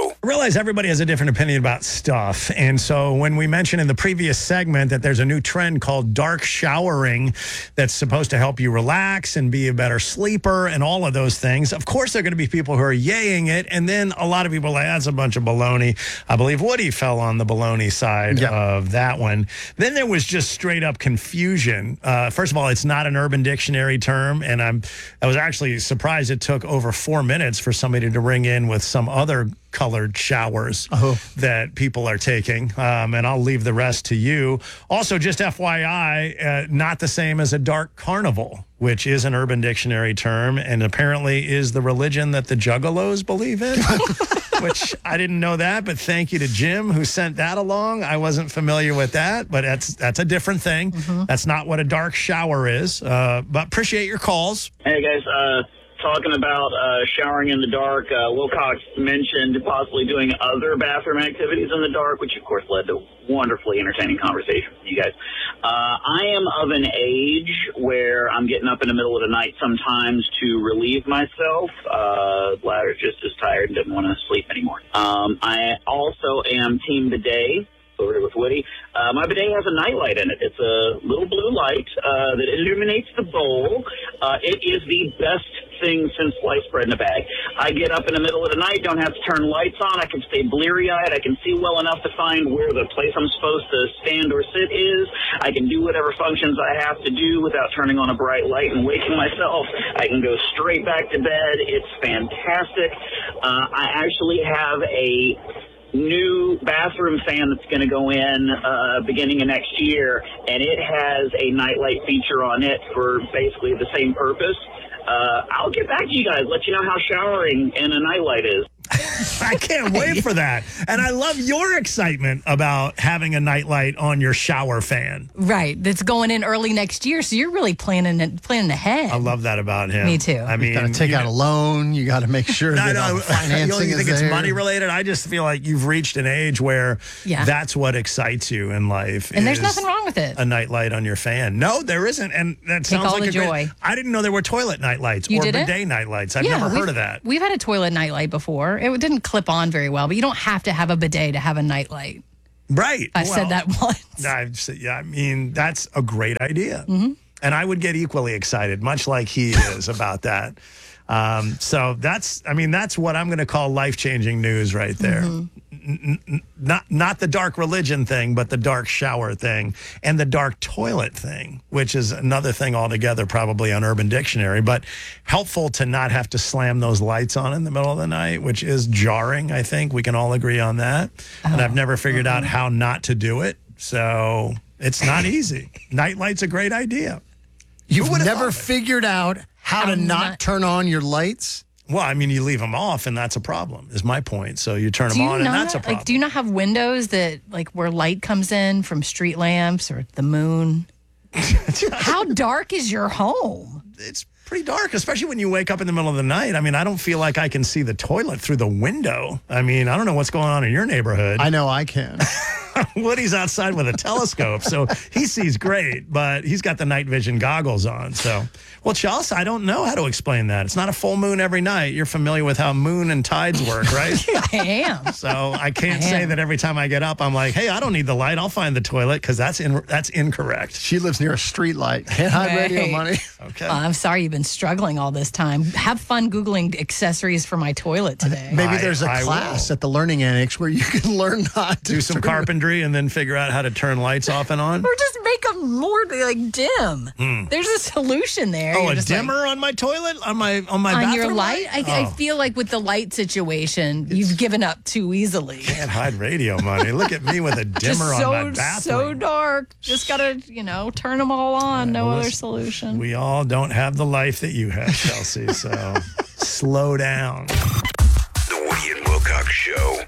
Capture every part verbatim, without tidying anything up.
Show. I realize everybody has a different opinion about stuff. And so when we mentioned in the previous segment that there's a new trend called dark showering that's supposed to help you relax and be a better sleeper and all of those things, of course there are going to be people who are yaying it. And then a lot of people are like, that's a bunch of baloney. I believe Woody fell on the baloney side yep. of that one. Then there was just straight up confusion. Uh, first of all, it's not an Urban Dictionary term. And I'm, I was actually surprised it took over four minutes for somebody to ring in with some other colored showers oh. that people are taking. Um, and I'll leave the rest to you. Also, just F Y I, uh, not the same as a dark carnival, which is an Urban Dictionary term and apparently is the religion that the Juggalos believe in, which I didn't know that. But thank you to Jim who sent that along. I wasn't familiar with that, but that's that's a different thing. Mm-hmm. That's not what a dark shower is. Uh, but appreciate your calls. Hey, guys. Uh Talking about uh, showering in the dark, uh, Wilcox mentioned possibly doing other bathroom activities in the dark, which of course led to wonderfully entertaining conversation with you guys. Uh, I am of an age where I'm getting up in the middle of the night sometimes to relieve myself. Uh, bladder's just as tired and didn't want to sleep anymore. Um, I also am team bidet. Over here with Woody. Uh, my bidet has a nightlight in it. It's a little blue light uh, that illuminates the bowl. Uh, it is the best thing since sliced bread in a bag. I get up in the middle of the night, don't have to turn lights on. I can stay bleary-eyed. I can see well enough to find where the place I'm supposed to stand or sit is. I can do whatever functions I have to do without turning on a bright light and waking myself. I can go straight back to bed. It's fantastic. Uh, I actually have a new bathroom fan that's going to go in uh, beginning of next year, and it has a nightlight feature on it for basically the same purpose. Uh, I'll get back to you guys, let you know how showering in a nightlight is. I can't wait for that. And I love your excitement about having a nightlight on your shower fan. Right. That's going in early next year. So you're really planning planning ahead. I love that about him. Me too. I mean, you got to take out a loan. You got to make sure no, that no, all the financing you think is it's there. money related? I just feel like you've reached an age where yeah. that's what excites you in life. And there's nothing wrong with it. A nightlight on your fan. No, there isn't. And that Take sounds all like the a joy. great, I didn't know there were toilet nightlights You or didn't? bidet nightlights. I've yeah, never heard of that. We've had a toilet nightlight before. It didn't clip on very well, but you don't have to have a bidet to have a nightlight. Right. I well, said that once. I said, yeah, I mean, that's a great idea. Mm-hmm. And I would get equally excited, much like he is about that. Um, so that's, I mean, that's what I'm going to call life-changing news right there. Mm-hmm. N- n- not not the dark religion thing, but the dark shower thing and the dark toilet thing, which is another thing altogether, probably on Urban Dictionary, but helpful to not have to slam those lights on in the middle of the night, which is jarring, I think. We can all agree on that. Oh. And I've never figured mm-hmm. out how not to do it. So it's not easy. Nightlight's a great idea. You've never figured out how to not, not turn on your lights? Well, I mean, you leave them off, and that's a problem, is my point. So you turn do them you on, not, and that's a problem. Like, do you not have windows that, like, where light comes in from street lamps or the moon? How dark is your home? It's pretty dark, especially when you wake up in the middle of the night. I mean, I don't feel like I can see the toilet through the window. I mean, I don't know what's going on in your neighborhood. I know I can. Woody's outside with a telescope, so he sees great, but he's got the night vision goggles on. So, well, Chelsea, I don't know how to explain that. It's not a full moon every night. You're familiar with how moon and tides work, right? I am. So I can't I say am. that every time I get up, I'm like, hey, I don't need the light. I'll find the toilet, because that's in, that's incorrect. She lives near a street light. Can't hide Right. radio money. Okay. Uh, I'm sorry you've been struggling all this time. Have fun Googling accessories for my toilet today. Maybe I- there's a I class will. at the Learning Annex where you can learn not to Do some carpentry and then figure out how to turn lights off and on. Or just make them more like dim. Mm. There's a solution there. Oh, You're a just dimmer like, on my toilet? On my on my on bathroom your light? I, I Oh. feel like with the light situation, you've given up too easily. Can't hide radio money. Look at me with a dimmer Just so, on my bathroom. so dark. Just got to, you know, turn them all on. No well, other listen, solution. We all don't have the life that you have, Chelsea, so slow down. The Woody and Wilcox Show.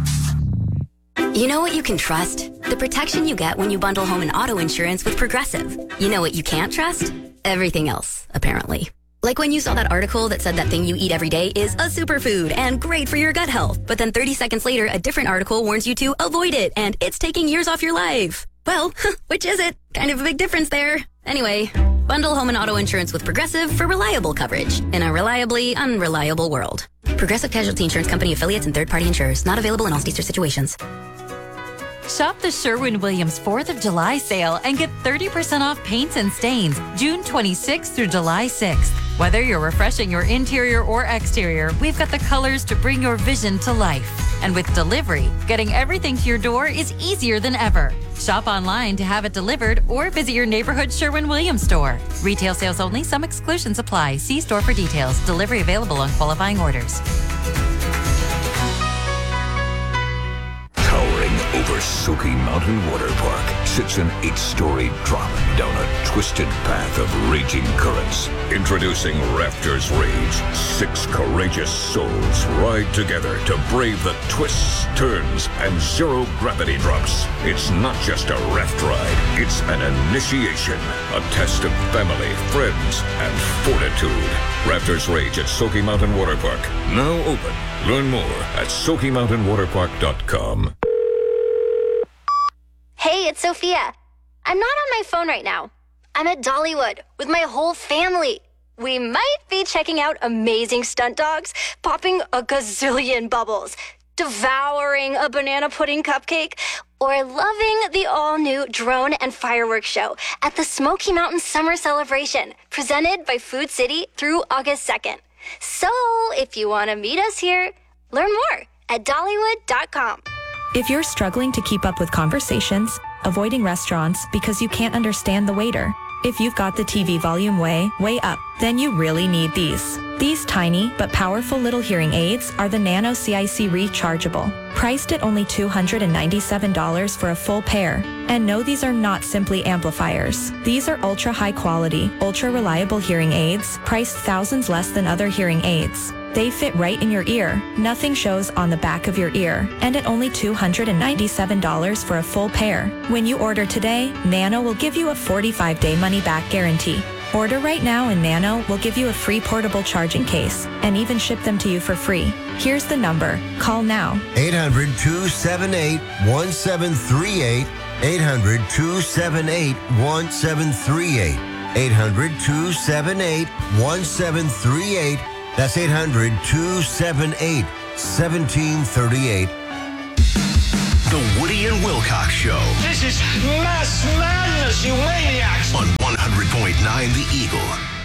You know what you can trust? The protection you get when you bundle home and auto insurance with Progressive. You know what you can't trust? Everything else, apparently. Like when you saw that article that said that thing you eat every day is a superfood and great for your gut health. But then thirty seconds later, a different article warns you to avoid it and it's taking years off your life. Well, which is it? Kind of a big difference there. Anyway, bundle home and auto insurance with Progressive for reliable coverage in a reliably unreliable world. Progressive Casualty Insurance Company affiliates and third-party insurers. Not available in all states or situations. Shop the Sherwin-Williams fourth of July sale and get thirty percent off paints and stains June twenty-sixth through July sixth. Whether you're refreshing your interior or exterior, we've got the colors to bring your vision to life. And with delivery, getting everything to your door is easier than ever. Shop online to have it delivered or visit your neighborhood Sherwin-Williams store. Retail sales only. Some exclusions apply. See store for details. Delivery available on qualifying orders. Towering over Soaky Mountain Water Park sits an eight-story drop down a twisted path of raging currents. Introducing Raptors Rage. Six courageous souls ride together to brave the twists, turns, and zero-gravity drops. It's not just a raft ride. It's an initiation. A test of family, friends, and fortitude. Raptors Rage at Soaky Mountain Water Park. Now open. Learn more at soaky mountain water park dot com. Hey, it's Sophia. I'm not on my phone right now. I'm at Dollywood with my whole family. We might be checking out amazing stunt dogs, popping a gazillion bubbles, devouring a banana pudding cupcake, or loving the all-new drone and fireworks show at the Smoky Mountain Summer Celebration, presented by Food City through August second. So, if you want to meet us here, learn more at dollywood dot com. If you're struggling to keep up with conversations, avoiding restaurants because you can't understand the waiter, if you've got the T V volume way, way up, then you really need these. These tiny but powerful little hearing aids are the Nano C I C Rechargeable, priced at only two hundred ninety-seven dollars for a full pair. And no, these are not simply amplifiers. These are ultra high quality, ultra reliable hearing aids, priced thousands less than other hearing aids. They fit right in your ear, nothing shows on the back of your ear, and at only two hundred ninety-seven dollars for a full pair. When you order today, Nano will give you a forty-five day money-back guarantee. Order right now and Nano will give you a free portable charging case and even ship them to you for free. Here's the number. Call now. eight hundred, two seven eight, one seven three eight. eight hundred, two seven eight, one seven three eight. eight hundred, two seven eight, one seven three eight. That's eight hundred, two seven eight, one seven three eight. The Woody and Wilcox Show. This is mass madness, you maniacs! On one hundred point nine The Eagle.